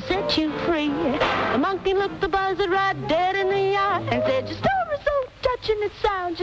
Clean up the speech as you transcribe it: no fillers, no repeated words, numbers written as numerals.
set you free. The monkey looked the buzzard right dead in the eye and said, your story's so touching, it sounds